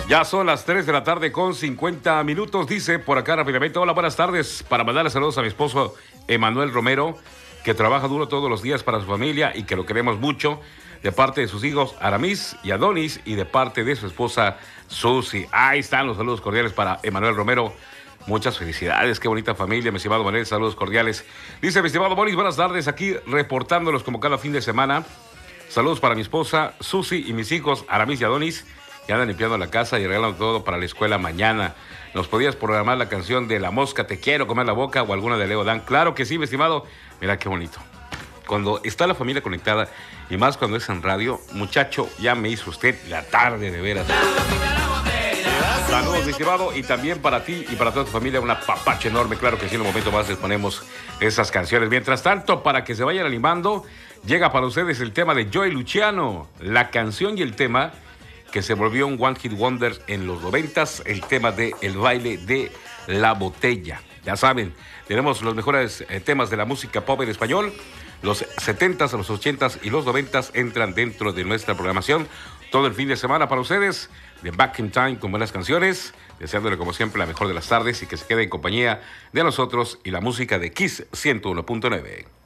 Ya son las 3 de la tarde con 50 minutos, dice por acá rápidamente. Hola, buenas tardes. Para mandarle saludos a mi esposo Emanuel Romero, que trabaja duro todos los días para su familia y que lo queremos mucho. De parte de sus hijos Aramis y Adonis y de parte de su esposa Susi. Ahí están los saludos cordiales para Emanuel Romero. Muchas felicidades, qué bonita familia, mi estimado Manuel, saludos cordiales. Dice mi estimado Boris, buenas tardes, aquí reportándolos como cada fin de semana. Saludos para mi esposa Susi y mis hijos Aramis y Adonis, que andan limpiando la casa y arreglando todo para la escuela mañana. ¿Nos podías programar la canción de La Mosca Te Quiero Comer la Boca o alguna de Leo Dan? Claro que sí, mi estimado. Mira qué bonito. Cuando está la familia conectada y más cuando es en radio, muchacho, ya me hizo usted la tarde de veras. Saludos, mi estimado, y también para ti y para toda tu familia, una papacha enorme. Claro que sí, en un momento más les ponemos esas canciones. Mientras tanto, para que se vayan animando, llega para ustedes el tema de Joey Luciano, la canción y el tema que se volvió un One Hit Wonder en los 90s, el tema de El Baile de la Botella. Ya saben, tenemos los mejores temas de la música pop en español. Los 70s, los 80s y los 90s entran dentro de nuestra programación todo el fin de semana para ustedes, de Back in Time con buenas canciones, deseándole como siempre la mejor de las tardes y que se quede en compañía de nosotros y la música de Kiss 101.9.